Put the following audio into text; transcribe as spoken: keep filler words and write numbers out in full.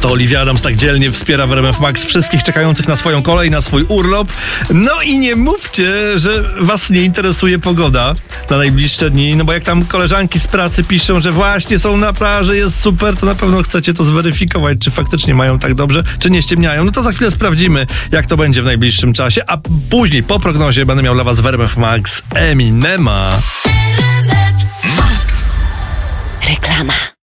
To Olivia Adams tak dzielnie wspiera w R M F Max wszystkich czekających na swoją kolej, na swój urlop. No i nie mówcie, że was nie interesuje pogoda na najbliższe dni, no bo jak tam koleżanki z pracy piszą, że właśnie są na plaży, jest super, to na pewno chcecie to zweryfikować, czy faktycznie mają tak dobrze, czy nie ściemniają. No to za chwilę sprawdzimy, jak to będzie w najbliższym czasie, a później po prognozie będę miał dla was w R M F Max Eminema. Reklama.